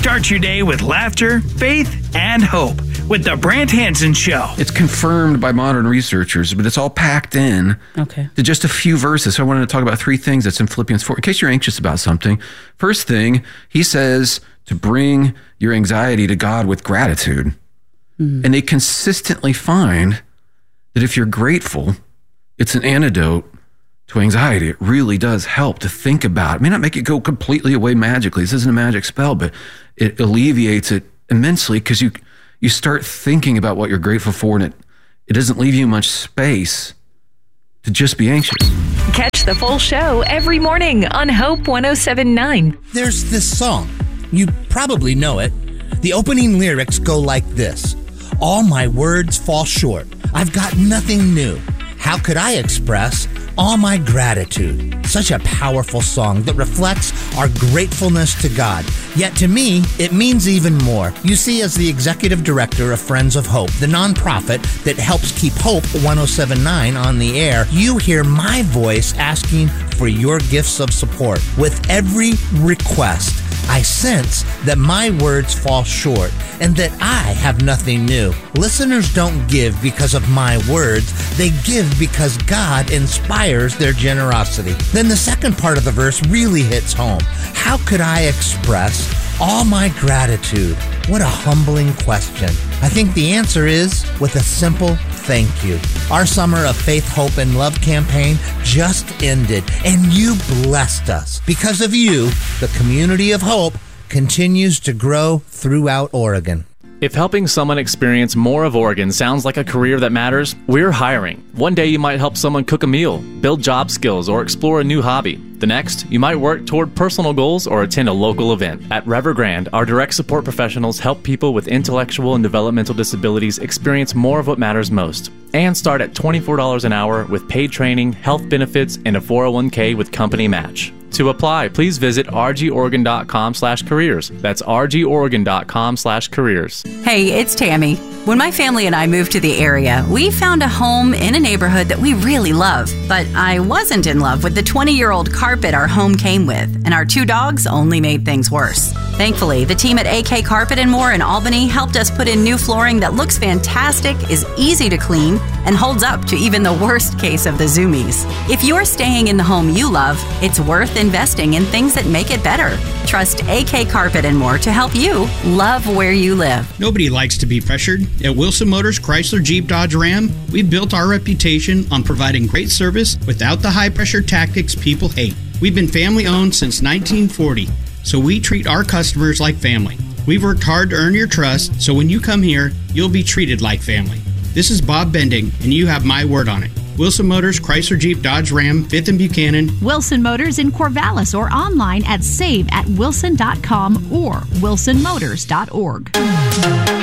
Start your day with laughter, faith, and hope with the Brant Hansen Show. It's confirmed by modern researchers, but it's all packed in to just a few verses. So I wanted to talk about three things that's in Philippians 4, in case you're anxious about something. First thing, he says to bring your anxiety to God with gratitude. And they consistently find that if you're grateful, it's an antidote to anxiety. It really does help to think about. It may not make it go completely away magically. This isn't a magic spell, but it alleviates it immensely because you start thinking about what you're grateful for, and it doesn't leave you much space to just be anxious. Catch the full show every morning on Hope 107.9. There's this song. You probably know it. The opening lyrics go like this. All my words fall short. I've got nothing new. How could I express all my gratitude? Such a powerful song that reflects our gratefulness to God. Yet to me, it means even more. You see, as the executive director of Friends of Hope, the nonprofit that helps keep Hope 107.9 on the air, you hear my voice asking for your gifts of support. With every request, I sense that my words fall short and that I have nothing new. Listeners don't give because of my words. They give because God inspires their generosity. Then the second part of the verse really hits home. How could I express all my gratitude? What a humbling question. I think the answer is with a simple thank you. Our Summer of Faith, Hope, and Love campaign just ended, and you blessed us. Because of you, the community of hope continues to grow throughout Oregon. If helping someone experience more of Oregon sounds like a career that matters, we're hiring. One day you might help someone cook a meal, build job skills, or explore a new hobby. The next, you might work toward personal goals or attend a local event. At Evergrande, our direct support professionals help people with intellectual and developmental disabilities experience more of what matters most. And start at $24 an hour with paid training, health benefits, and a 401k with company match. To apply, please visit rgoregon.com/careers. That's rgoregon.com/careers. Hey, it's Tammy. When my family and I moved to the area, we found a home in a neighborhood that we really love. But I wasn't in love with the 20-year-old carpet our home came with, and our 2 dogs only made things worse. Thankfully, the team at AK Carpet & More in Albany helped us put in new flooring that looks fantastic, is easy to clean, and holds up to even the worst case of the zoomies. If you're staying in the home you love, it's worth investing in things that make it better. Trust AK Carpet & More to help you love where you live. Nobody likes to be pressured. At Wilson Motors Chrysler Jeep Dodge Ram, we've built our reputation on providing great service without the high-pressure tactics people hate. We've been family-owned since 1940, so we treat our customers like family. We've worked hard to earn your trust, so when you come here, you'll be treated like family. This is Bob Bending, and you have my word on it. Wilson Motors, Chrysler Jeep Dodge Ram, 5th and Buchanan. Wilson Motors in Corvallis or online at saveatwilson.com or wilsonmotors.org.